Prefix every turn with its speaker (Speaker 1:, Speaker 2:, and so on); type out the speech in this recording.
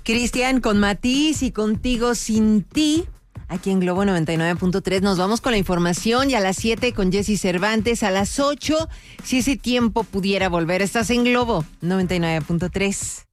Speaker 1: Cristian con Matiz y Contigo Sin Ti. Aquí en Globo 99.3 nos vamos con la información y a las 7 con Jessy Cervantes, a las 8, si ese tiempo pudiera volver. Estás en Globo 99.3.